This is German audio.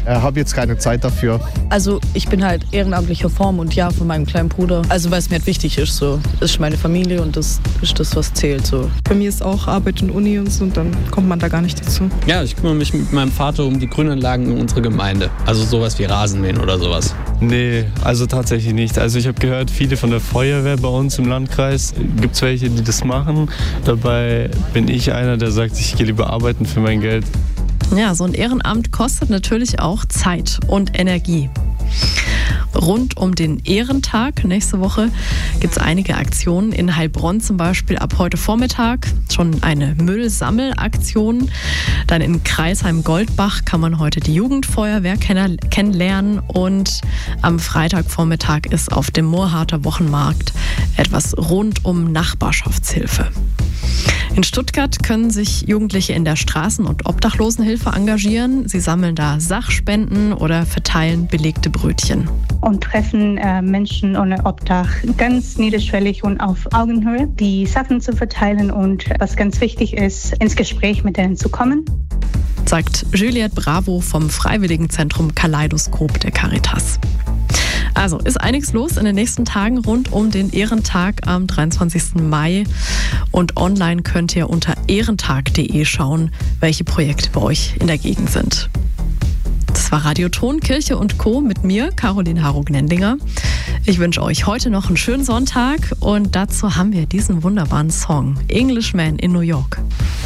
habe jetzt keine Zeit dafür. Also ich bin halt ehrenamtlicher Form und ja, von meinem kleinen Bruder. Also weil es mir halt wichtig ist, so. Das ist meine Familie und das ist das, was zählt, so. Bei mir ist auch Arbeit und Uni und so und dann kommt man da gar nicht dazu. Ja, ich kümmere mich mit meinem Vater um die Grünanlagen in unserer Gemeinde. Also sowas wie Rasenmähen oder sowas. Nee, also tatsächlich nicht. Also ich habe gehört, viele von der Feuerwehr bei uns im Landkreis, gibt es welche, die das machen. Dabei bin ich einer, der sagt, ich gehe lieber arbeiten für mein Geld. Ja, so ein Ehrenamt kostet natürlich auch Zeit und Energie. Rund um den Ehrentag nächste Woche gibt es einige Aktionen. In Heilbronn zum Beispiel ab heute Vormittag schon eine Müllsammelaktion. Dann in Kreisheim-Goldbach kann man heute die Jugendfeuerwehr kennenlernen. Und am Freitagvormittag ist auf dem Moorharter Wochenmarkt etwas rund um Nachbarschaftshilfe. In Stuttgart können sich Jugendliche in der Straßen- und Obdachlosenhilfe engagieren. Sie sammeln da Sachspenden oder verteilen belegte Brötchen. Und treffen Menschen ohne Obdach ganz niederschwellig und auf Augenhöhe, die Sachen zu verteilen und, was ganz wichtig ist, ins Gespräch mit denen zu kommen. Sagt Juliette Bravo vom Freiwilligenzentrum Kaleidoskop der Caritas. Also ist einiges los in den nächsten Tagen rund um den Ehrentag am 23. Mai. Und online könnt ihr unter ehrentag.de schauen, welche Projekte bei euch in der Gegend sind. Das war Radio Ton, Kirche und Co. mit mir, Caroline Harro-Gnendinger. Ich wünsche euch heute noch einen schönen Sonntag und dazu haben wir diesen wunderbaren Song, Englishman in New York.